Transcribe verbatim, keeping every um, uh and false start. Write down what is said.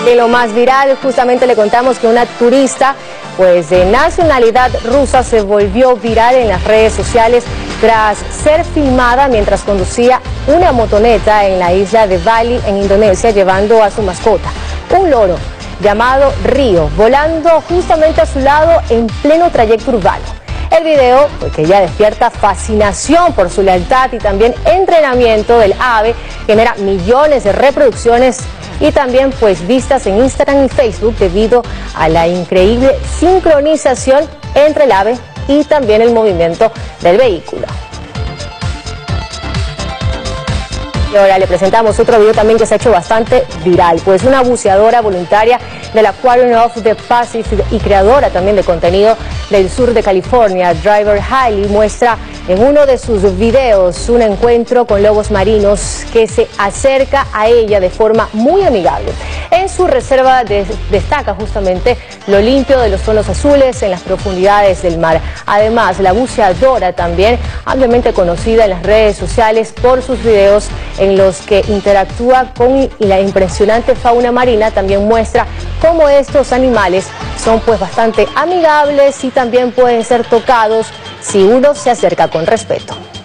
De lo más viral, justamente le contamos que una turista pues de nacionalidad rusa se volvió viral en las redes sociales tras ser filmada mientras conducía una motoneta en la isla de Bali, en Indonesia, llevando a su mascota, un loro llamado Río, volando justamente a su lado en pleno trayecto urbano. El video, pues, que ya despierta fascinación por su lealtad y también entrenamiento del ave, genera millones de reproducciones y también pues vistas en Instagram y Facebook debido a la increíble sincronización entre el ave y también el movimiento del vehículo. Y ahora le presentamos otro video también que se ha hecho bastante viral, pues una buceadora voluntaria del Aquarium of the Pacific y creadora también de contenido del sur de California, Driver Hailey, muestra en uno de sus videos un encuentro con lobos marinos que se acerca a ella de forma muy amigable. En su reserva de, destaca justamente lo limpio de los tonos azules en las profundidades del mar. Además, la buceadora también ampliamente conocida en las redes sociales por sus videos en los que interactúa con la impresionante fauna marina, también muestra cómo estos animales son pues bastante amigables y también pueden ser tocados si uno se acerca con respeto.